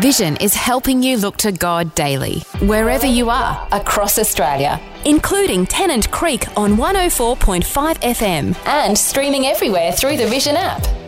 Vision is helping you look to God daily, wherever you are across Australia, including Tennant Creek on 104.5 FM and streaming everywhere through the Vision app.